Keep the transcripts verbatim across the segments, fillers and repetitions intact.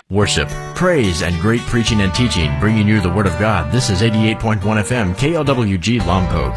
Worship, praise, and great preaching and teaching, bringing you the Word of God. This is eighty-eight point one F M, K L W G Lompoc.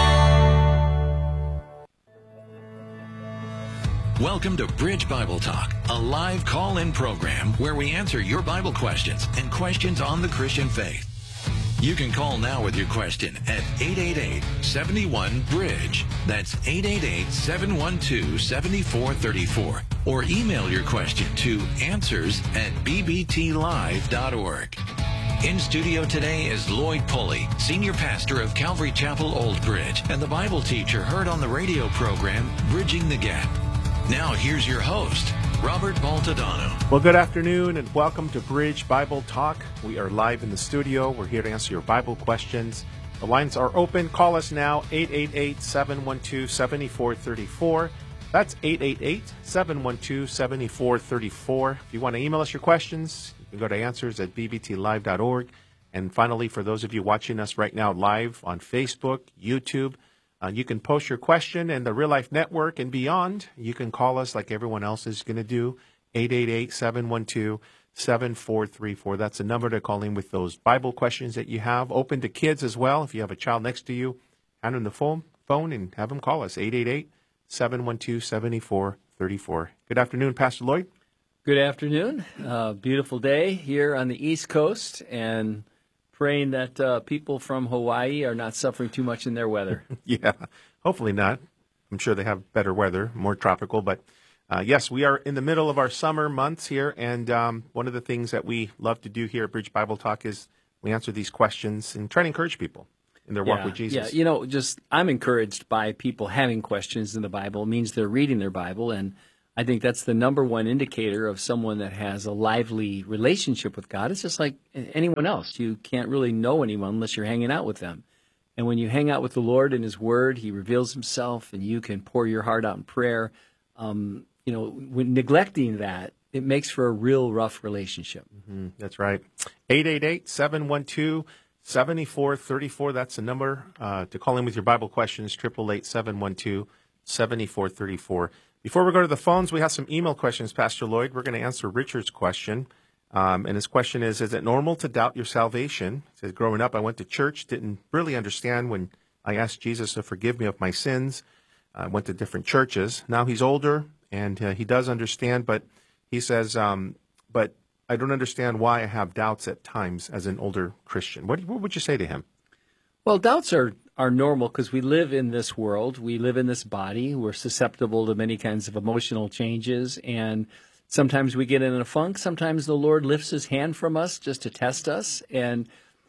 Welcome to Bridge Bible Talk, a live call-in program where we answer your Bible questions and questions on the Christian faith. You can call now with your question at eight eight eight, seven one, bridge. That's eight eight eight, seven one two, seven four three four. Or email your question to answers at b b t live dot org. In studio today is Lloyd Pulley, Senior Pastor of Calvary Chapel, Old Bridge, and the Bible teacher heard on the radio program, Bridging the Gap. Now here's your host, Robert Baltadano. Well, good afternoon and welcome to Bridge Bible Talk. We are live in the studio. We're here to answer your Bible questions. The lines are open. Call us now, eight eight eight, seven one two, seven four three four. That's eight eight eight, seven one two, seven four three four. If you want to email us your questions, you can go to answers at b b t live dot org. And finally, for those of you watching us right now live on Facebook, YouTube, Uh, you can post your question in the Real Life Network and beyond. You can call us like everyone else is going to do, eight eight eight, seven one two, seven four three four. That's the number to call in with those Bible questions that you have. Open to kids as well. If you have a child next to you, hand them the phone, phone and have them call us, eight eight eight, seven one two, seven four three four. Good afternoon, Pastor Lloyd. Good afternoon. Uh, beautiful day here on the East Coast, and praying that uh, people from Hawaii are not suffering too much in their weather. Yeah, hopefully not. I'm sure they have better weather, more tropical. But uh, yes, we are in the middle of our summer months here. And um, one of the things that we love to do here at Bridge Bible Talk is we answer these questions and try to encourage people in their yeah, walk with Jesus. Yeah, you know, just I'm encouraged by people having questions in the Bible. It means they're reading their Bible, and I think that's the number one indicator of someone that has a lively relationship with God. It's just like anyone else. You can't really know anyone unless you're hanging out with them. And when you hang out with the Lord in His Word, He reveals Himself, and you can pour your heart out in prayer. Um, you know, when neglecting that, it makes for a real rough relationship. Mm-hmm, that's right. eight eight eight, seven one two, seven four three four. That's the number uh, to call in with your Bible questions, eight eight eight, seven one two, seven four three four. Before we go to the phones, we have some email questions, Pastor Lloyd. We're going to answer Richard's question. Um, and his question is, is it normal to doubt your salvation? He says, growing up, I went to church, didn't really understand when I asked Jesus to forgive me of my sins. I went to different churches. Now he's older, and uh, he does understand, but he says, um, but I don't understand why I have doubts at times as an older Christian. What, what would you say to him? Well, doubts are, are normal because we live in this world. We live in this body. We're susceptible to many kinds of emotional changes, and sometimes we get in a funk. Sometimes the Lord lifts His hand from us just to test us. And,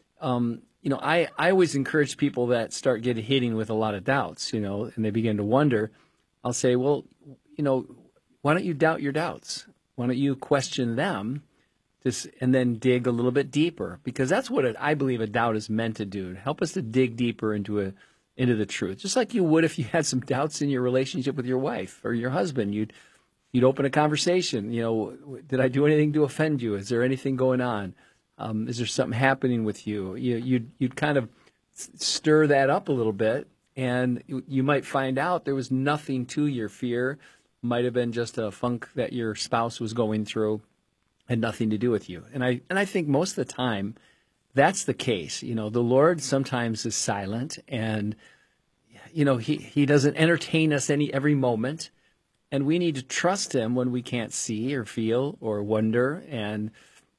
um, you know, I, I always encourage people that start getting hitting with a lot of doubts, you know, and they begin to wonder. I'll say, well, you know, why don't you doubt your doubts? Why don't you question them? Just, and then dig a little bit deeper, because that's what it, I believe a doubt is meant to do, to help us to dig deeper into a into the truth. Just like you would if you had some doubts in your relationship with your wife or your husband. You'd you'd open a conversation. You know, did I do anything to offend you? Is there anything going on? Um, is there something happening with you? you you'd, you'd kind of stir that up a little bit, and you, you might find out there was nothing to your fear. Might have been just a funk that your spouse was going through. Had nothing to do with you. And I and I think most of the time that's the case. You know, the Lord sometimes is silent, and you know, he, he doesn't entertain us any every moment, and we need to trust Him when we can't see or feel or wonder. And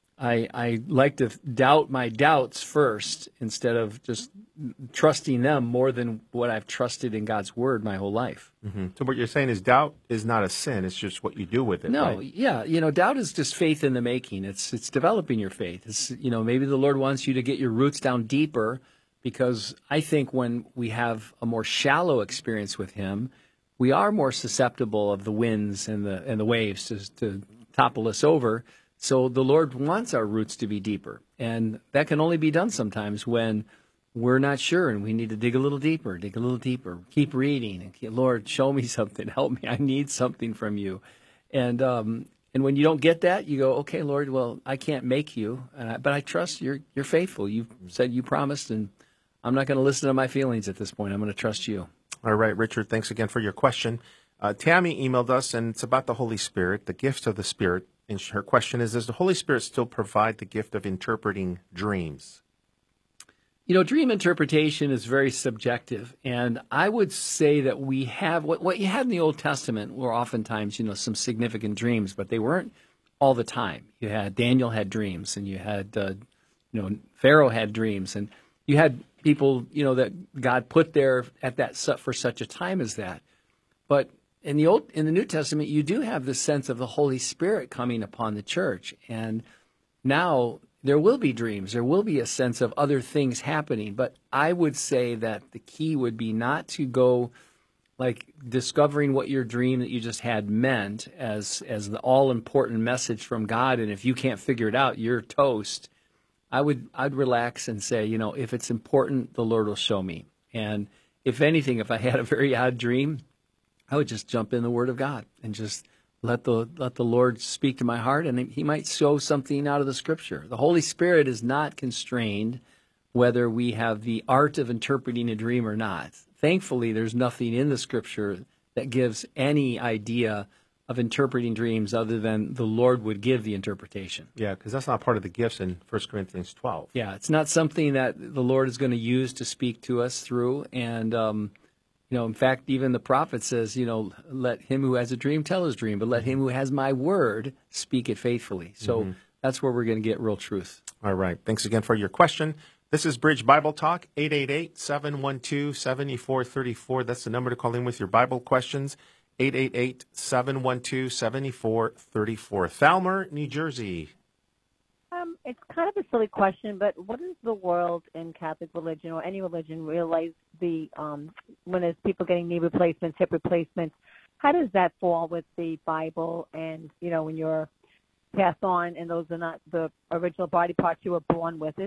I I like to doubt my doubts first instead of just trusting them more than what I've trusted in God's Word my whole life. Mm-hmm. So what you're saying is doubt is not a sin. It's just what you do with it. No, right? yeah. You know, doubt is just faith in the making. It's it's developing your faith. It's, you know, maybe the Lord wants you to get your roots down deeper, because I think when we have a more shallow experience with Him, we are more susceptible of the winds and the and the waves to, to topple us over. So the Lord wants our roots to be deeper. And that can only be done sometimes when we're not sure and we need to dig a little deeper, dig a little deeper, keep reading. And keep, Lord, show me something. Help me. I need something from you. And um, and when you don't get that, you go, okay, Lord, well, I can't make you, and I, but I trust you're, you're faithful. You said you promised, and I'm not going to listen to my feelings at this point. I'm going to trust you. All right, Richard, thanks again for your question. Uh, Tammy emailed us, and it's about the Holy Spirit, the gifts of the Spirit. And her question is, does the Holy Spirit still provide the gift of interpreting dreams? You know, dream interpretation is very subjective, and I would say that we have what, what you had in the Old Testament were oftentimes, you know, some significant dreams, but they weren't all the time. You had Daniel had dreams, and you had, uh, you know, Pharaoh had dreams, and you had people, you know, that God put there at that for such a time as that. But in the Old, in the New Testament, you do have the sense of the Holy Spirit coming upon the church, and now there will be dreams. There will be a sense of other things happening. But I would say that the key would be not to go like discovering what your dream that you just had meant as as the all-important message from God. And if you can't figure it out, you're toast. I would I'd relax and say, you know, if it's important, the Lord will show me. And if anything, if I had a very odd dream, I would just jump in the Word of God and just Let the let the Lord speak to my heart, and He might show something out of the Scripture. The Holy Spirit is not constrained whether we have the art of interpreting a dream or not. Thankfully, there's nothing in the Scripture that gives any idea of interpreting dreams other than the Lord would give the interpretation. Yeah, because that's not part of the gifts in First Corinthians twelve. Yeah, it's not something that the Lord is going to use to speak to us through, and um You know, in fact, even the prophet says, you know, let him who has a dream tell his dream, but let him who has my word speak it faithfully. So mm-hmm. that's where we're going to get real truth. All right. Thanks again for your question. This is Bridge Bible Talk, eight eight eight, seven one two, seven four three four. That's the number to call in with your Bible questions, eight eight eight, seven one two, seven four three four. Thalmer, New Jersey. Um, it's kind of a silly question, but what does the world in Catholic religion or any religion realize the um, when there's people getting knee replacements, hip replacements? How does that fall with the Bible? And you know, when you're passed on, and those are not the original body parts you were born with,